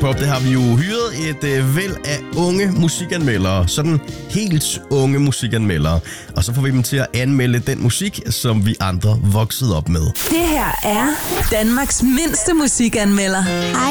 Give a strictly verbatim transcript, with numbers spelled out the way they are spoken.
Pop, det har vi jo hyret et øh, væld af unge musikanmeldere. Sådan helt unge musikanmeldere. Og så får vi dem til at anmelde den musik, som vi andre voksede op med. Det her er Danmarks mindste musikanmelder. Hej,